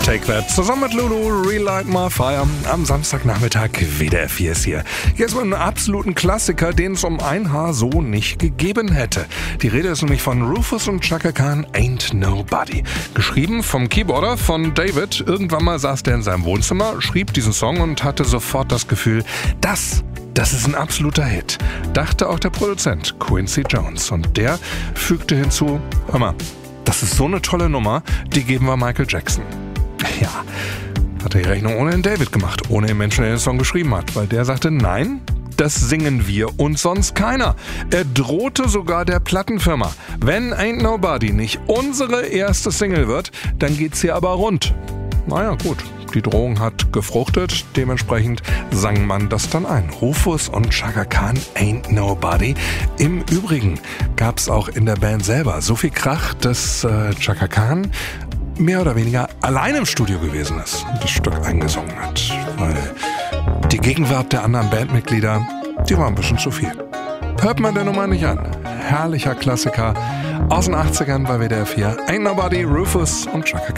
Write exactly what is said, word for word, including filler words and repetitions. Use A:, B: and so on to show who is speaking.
A: Take That zusammen mit Lulu, Relight My Fire am Samstagnachmittag. W D R vier ist hier. Jetzt mal einen absoluten Klassiker, den es um ein Haar so nicht gegeben hätte. Die Rede ist nämlich von Rufus und Chaka Khan, Ain't Nobody. Geschrieben vom Keyboarder von David. Irgendwann mal saß der in seinem Wohnzimmer, schrieb diesen Song und hatte sofort das Gefühl, das Das ist ein absoluter Hit, dachte auch der Produzent Quincy Jones. Und der fügte hinzu, hör mal, das ist so eine tolle Nummer, die geben wir Michael Jackson. Ja, hat er die Rechnung ohne den David gemacht, ohne den Menschen, der den Song geschrieben hat, weil der sagte, nein, das singen wir und sonst keiner. Er drohte sogar der Plattenfirma, wenn Ain't Nobody nicht unsere erste Single wird, dann geht's hier aber rund. Naja, gut. Die Drohung hat gefruchtet, dementsprechend sang man das dann ein. Rufus und Chaka Khan, Ain't Nobody. Im Übrigen gab es auch in der Band selber so viel Krach, dass äh, Chaka Khan mehr oder weniger allein im Studio gewesen ist und das Stück eingesungen hat. Weil die Gegenwart der anderen Bandmitglieder, die war ein bisschen zu viel. Hört man der Nummer nicht an. Herrlicher Klassiker aus den achtzigern bei W D R vier. Ain't Nobody, Rufus und Chaka Khan.